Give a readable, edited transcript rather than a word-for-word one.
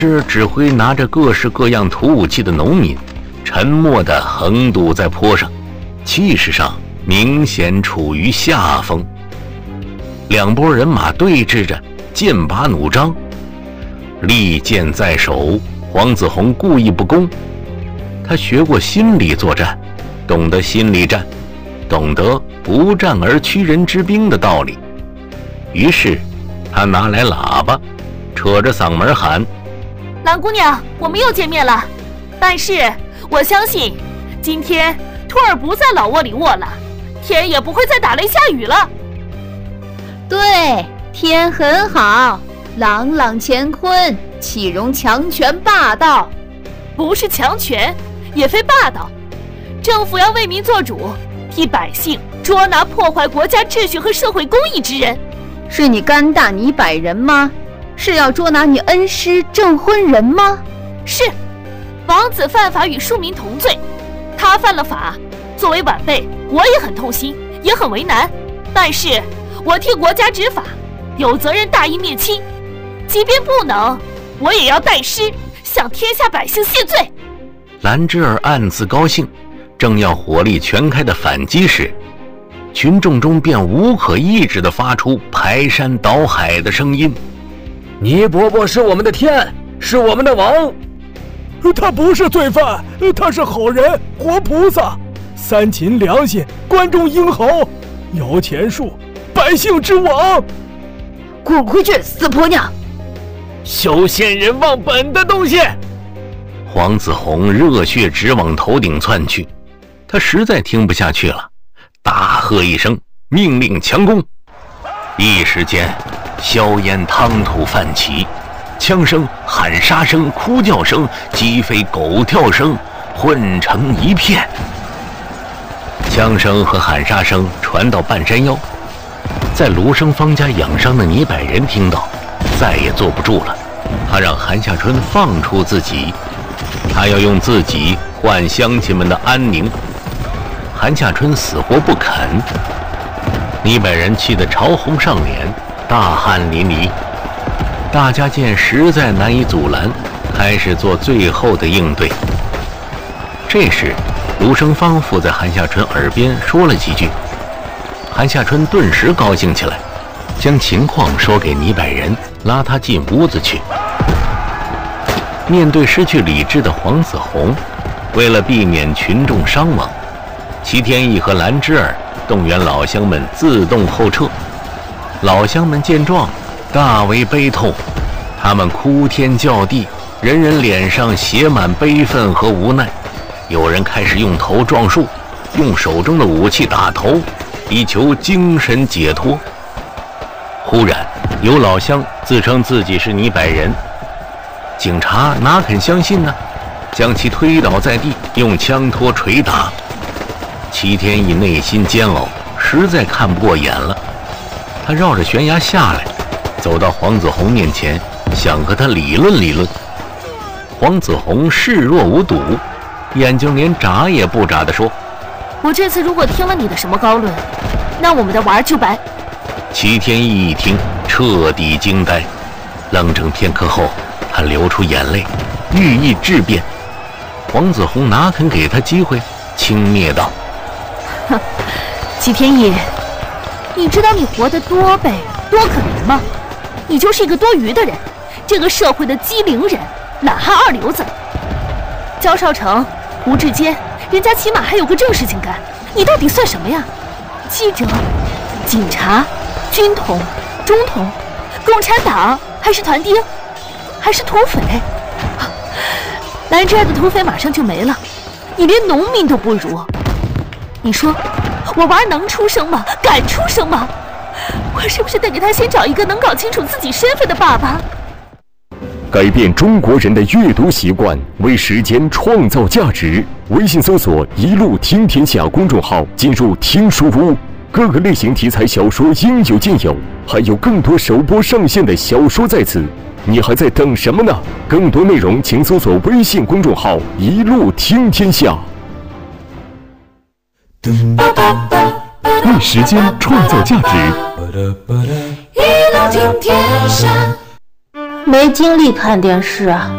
这指挥拿着各式各样土武器的农民，沉默地横堵在坡上，气势上明显处于下风。两拨人马对峙着，剑拔弩张，利剑在手。黄子弘故意不攻，他学过心理作战，懂得心理战，懂得不战而屈人之兵的道理。于是他拿来喇叭，扯着嗓门喊： 蓝姑娘，我们又见面了。但是我相信今天托儿不在老窝里卧了，天也不会再打雷下雨了。 对，天很好，朗朗乾坤，岂容强权霸道？ 不是强权，也非霸道，政府要为民做主，替百姓捉拿破坏国家秩序和社会公义之人。 是你肝大拟百人吗？是要捉拿你恩师郑昏人吗？ 是，王子犯法与庶民同罪，他犯了法，作为晚辈，我也很痛心，也很为难。但是我替国家执法，有责任大义灭亲，即便不能，我也要代师，向天下百姓谢罪。 兰芝儿暗自高兴，正要火力全开的反击时，群众中便无可抑制地发出排山倒海的声音： 倪伯伯是我们的天，是我们的王。 他不是罪犯，他是好人，活菩萨，三秦良心，关中英豪，摇钱树，百姓之王。 滚回去，死婆娘！ 休陷人忘本的东西！ 黄子弘热血直往头顶窜去，他实在听不下去了，大喝一声，命令强攻。一时间，硝烟汤土泛起，枪声、喊杀声、哭叫声、鸡飞狗跳声混成一片。枪声和喊杀声传到半山腰，在卢生方家养伤的倪百人听到，再也坐不住了。他让韩夏春放出自己，他要用自己换乡亲们的安宁。韩夏春死活不肯，倪百人气得潮红上脸，大汗淋漓。大家见实在难以阻拦，开始做最后的应对。这时卢生方附在韩夏春耳边说了几句，韩夏春顿时高兴起来，将情况说给倪百人，拉他进屋子去。面对失去理智的黄子弘，为了避免群众伤亡，齐天义和兰芝儿动员老乡们自动后撤。老乡们见状大为悲痛，他们哭天叫地，人人脸上写满悲愤和无奈。有人开始用头撞树，用手中的武器打头，以求精神解脱。忽然有老乡自称自己是倪百人，警察哪肯相信呢？将其推倒在地，用枪托捶打。齐天义内心煎熬，实在看不过眼了，他绕着悬崖下来，走到黄子弘面前，想和他理论理论。黄子弘视若无睹，眼睛连眨也不眨地说： 我这次如果听了你的什么高论，那我们的玩就白。 齐天义一听，彻底惊呆，愣怔片刻后，他流出眼泪，欲意质辩。黄子弘哪肯给他机会，轻蔑道： 哼，齐天义，你知道你活得多悲多可怜吗？你就是一个多余的人，这个社会的机灵人，懒汉二流子。焦少成、胡志坚，人家起码还有个正事情干，你到底算什么呀？记者、警察、军统、中统、共产党，还是团丁，还是土匪？兰芝儿的土匪马上就没了，你连农民都不如。你说我娃能出生吗？敢出生吗？我是不是得给他先找一个能搞清楚自己身份的爸爸？ 改变中国人的阅读习惯，为时间创造价值。微信搜索“一路听天下”公众号，进入听书屋，各个类型题材小说应有尽有，还有更多首播上线的小说在此，你还在等什么呢？更多内容请搜索微信公众号“一路听天下”。为时间创造价值， 没精力看电视啊，